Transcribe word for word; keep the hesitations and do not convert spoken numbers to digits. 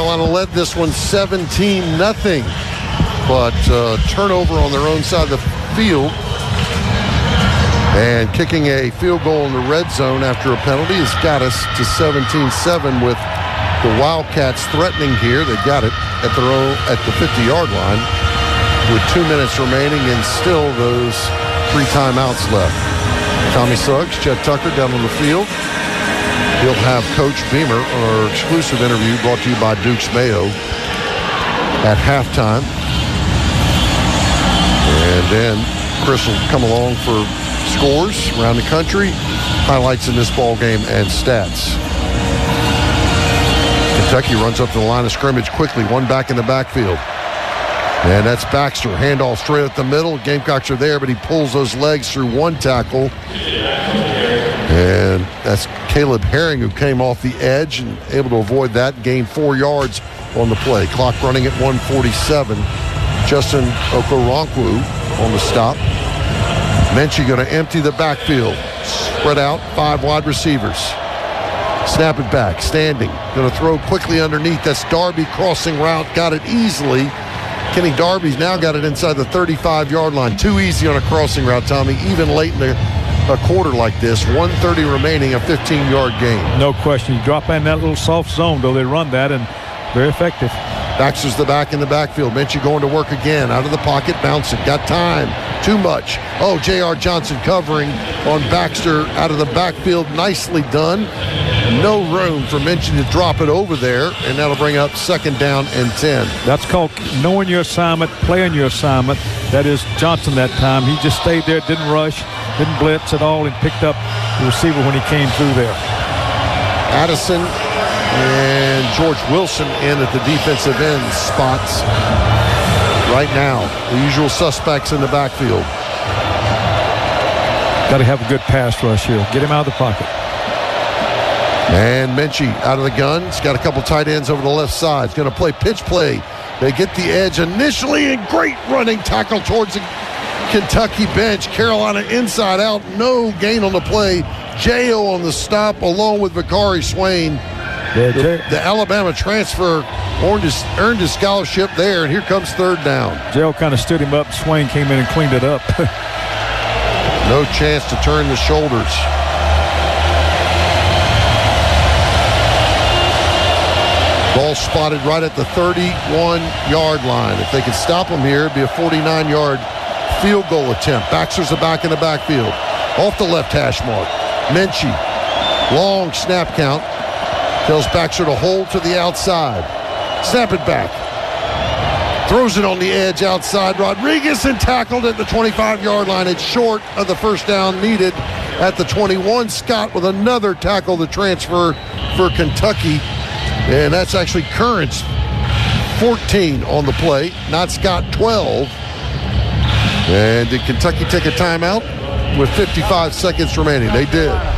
Carolina led this one seventeen nothing. But uh, turnover on their own side of the field. And kicking a field goal in the red zone after a penalty has got us to seventeen seven with the Wildcats threatening here. They got it at their own at the fifty-yard line with two minutes remaining and still those three timeouts left. Tommy Suggs, Chet Tucker down on the field. He'll have Coach Beamer on our exclusive interview brought to you by Duke's Mayo at halftime. And then Chris will come along for scores around the country, highlights in this ball game, and stats. Kentucky runs up to the line of scrimmage quickly, one back in the backfield. And that's Baxter. Handoff straight up the middle. Gamecocks are there, but he pulls those legs through one tackle. And that's Caleb Herring, who came off the edge and able to avoid that. Gained four yards on the play. Clock running at one forty-seven. Justin Okoronkwo on the stop. Menchie going to empty the backfield. Spread out, five wide receivers. Snap it back, standing. Going to throw quickly underneath. That's Darby crossing route. Got it easily. Kenny Darby's now got it inside the thirty-five-yard line. Too easy on a crossing route, Tommy, even late in the, a quarter like this. one thirty remaining, a fifteen-yard gain. No question. You drop in that little soft zone, though. They run that, and very effective. Baxter's the back in the backfield. Menchie going to work again. Out of the pocket, bouncing. Got time. Too much. Oh, J R. Johnson covering on Baxter out of the backfield. Nicely done. No room for Menchie to drop it over there, and that'll bring up second down and ten. That's called knowing your assignment, playing your assignment. That is Johnson that time. He just stayed there, didn't rush, didn't blitz at all, and picked up the receiver when he came through there. Addison and George Wilson in at the defensive end spots right now. The usual suspects in the backfield. Got to have a good pass rush here. Get him out of the pocket. And Menchie out of the gun. He's got a couple tight ends over the left side. He's going to play pitch play. They get the edge initially, and great running tackle towards the Kentucky bench. Carolina inside out. No gain on the play. J O on the stop along with Vakari Swain. Yeah, the, the Alabama transfer earned his, earned his scholarship there, and here comes third down. J O kind of stood him up. Swain came in and cleaned it up. No chance to turn the shoulders. Ball spotted right at the thirty-one-yard line. If they could stop him here, it'd be a forty-nine-yard field goal attempt. Baxter's the back in the backfield. Off the left hash mark. Menchie. Long snap count. Tells Baxter to hold to the outside. Snap it back. Throws it on the edge outside. Rodriguez and tackled at the twenty-five-yard line. It's short of the first down needed at the twenty-one. Scott with another tackle to transfer for Kentucky. And that's actually Currents, fourteen on the play, not Scott, twelve. And did Kentucky take a timeout with fifty-five seconds remaining? They did.